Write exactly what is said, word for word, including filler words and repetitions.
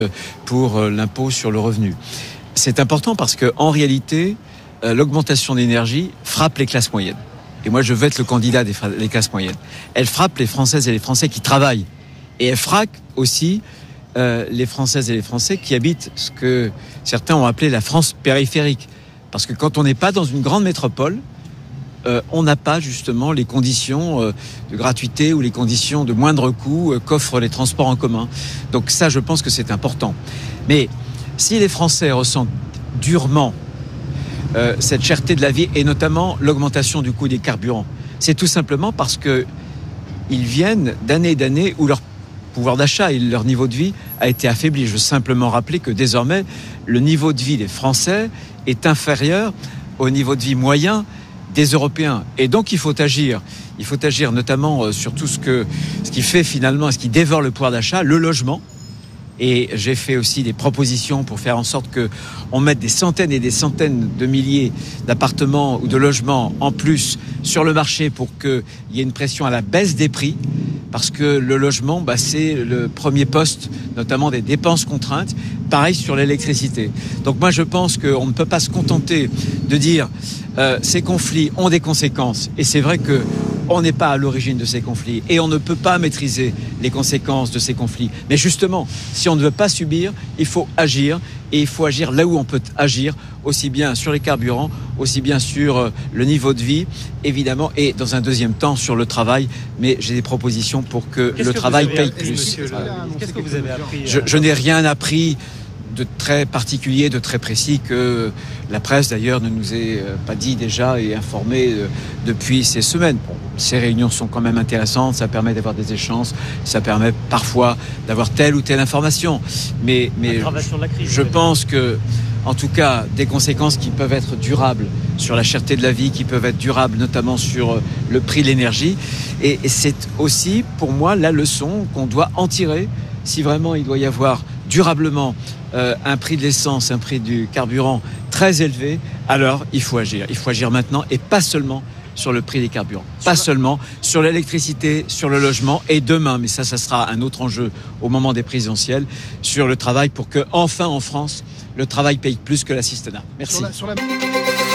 pour l'impôt sur le revenu. C'est important parce qu'en réalité, l'augmentation d'énergie frappe les classes moyennes. Et moi, je veux être le candidat des, des classes moyennes. Elle frappe les Françaises et les Français qui travaillent. Et elle frappe aussi euh, les Françaises et les Français qui habitent ce que certains ont appelé la France périphérique. Parce que quand on n'est pas dans une grande métropole, euh, on n'a pas justement les conditions euh, de gratuité ou les conditions de moindre coût euh, qu'offrent les transports en commun. Donc ça, je pense que c'est important. Mais si les Français ressentent durement euh, cette cherté de la vie et notamment l'augmentation du coût des carburants, c'est tout simplement parce que ils viennent d'années et d'années où leur pouvoir d'achat et leur niveau de vie a été affaibli. Je veux simplement rappeler que désormais, le niveau de vie des Français est inférieur au niveau de vie moyen des Européens. Et donc, il faut agir. Il faut agir notamment sur tout ce, que, ce qui fait finalement, ce qui dévore le pouvoir d'achat, le logement. Et j'ai fait aussi des propositions pour faire en sorte qu'on mette des centaines et des centaines de milliers d'appartements ou de logements en plus sur le marché pour qu'il y ait une pression à la baisse des prix. Parce que le logement, bah, c'est le premier poste, notamment des dépenses contraintes. Pareil sur l'électricité. Donc moi, je pense qu'on ne peut pas se contenter de dire euh, ces conflits ont des conséquences. Et c'est vrai que on n'est pas à l'origine de ces conflits et on ne peut pas maîtriser les conséquences de ces conflits. Mais justement, si on ne veut pas subir, il faut agir et il faut agir là où on peut agir, aussi bien sur les carburants, aussi bien sur le niveau de vie, évidemment, et dans un deuxième temps sur le travail. Mais j'ai des propositions pour que Qu'est-ce le que travail paye paye appris, plus. monsieur, le... Qu'est-ce que vous avez appris Je, je n'ai rien appris de très particulier, de très précis, que la presse d'ailleurs ne nous ait pas dit déjà et informé depuis ces semaines. Bon, ces réunions sont quand même intéressantes, ça permet d'avoir des échanges, ça permet parfois d'avoir telle ou telle information. Mais, mais je, je pense que, en tout cas, des conséquences qui peuvent être durables sur la cherté de la vie, qui peuvent être durables notamment sur le prix de l'énergie. Et, et c'est aussi, pour moi, la leçon qu'on doit en tirer si vraiment il doit y avoir durablement euh, un prix de l'essence, un prix du carburant très élevé, alors il faut agir. Il faut agir maintenant et pas seulement sur le prix des carburants. Pas seulement sur l'électricité, sur le logement et demain, mais ça, ça sera un autre enjeu au moment des présidentielles, sur le travail pour que, enfin en France, le travail paye plus que l'assistanat. Merci. Sur la, sur la...